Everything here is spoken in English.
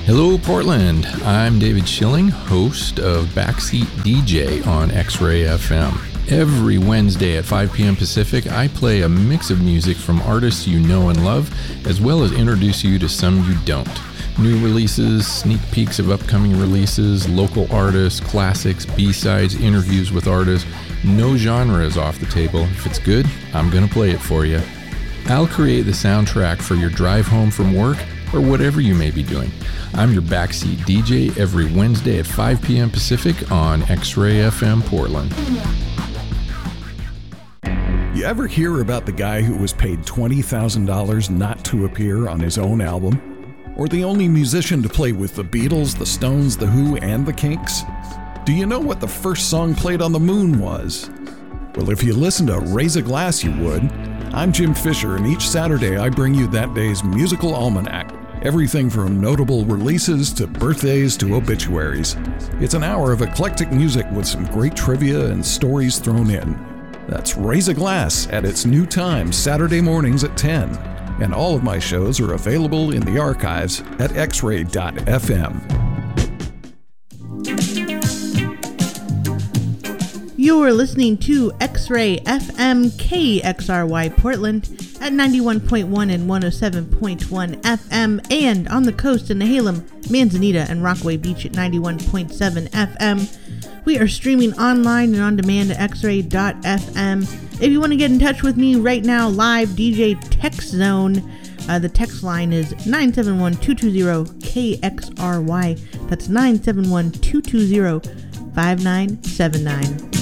Hello, Portland. I'm David Schilling, host of Backseat DJ on X-Ray FM. Every Wednesday at 5 p.m. Pacific, I play a mix of music from artists you know and love, as well as introduce you to some you don't. New releases, sneak peeks of upcoming releases, local artists, classics, B-sides, interviews with artists. No genre is off the table. If it's good, I'm going to play it for you. I'll create the soundtrack for your drive home from work or whatever you may be doing. I'm your Backseat DJ every Wednesday at 5 p.m. Pacific on X-Ray FM Portland. You ever hear about the guy who was paid $20,000 not to appear on his own album? Or the only musician to play with the Beatles, the Stones, the Who, and the Kinks? Do you know what the first song played on the moon was? Well, if you listen to Raise a Glass, you would. I'm Jim Fisher, and each Saturday I bring you that day's musical almanac. Everything from notable releases to birthdays to obituaries. It's an hour of eclectic music with some great trivia and stories thrown in. That's Raise a Glass at its new time, Saturday mornings at 10. And all of my shows are available in the archives at xray.fm. You're listening to X-Ray FM KXRY Portland at 91.1 and 107.1 FM, and on the coast in Nehalem, Manzanita, and Rockaway Beach at 91.7 FM. We are streaming online and on demand at xray.fm. If you want to get in touch with me right now, live DJ Text Zone, the text line is 971-220-KXRY. That's 971-220-5979.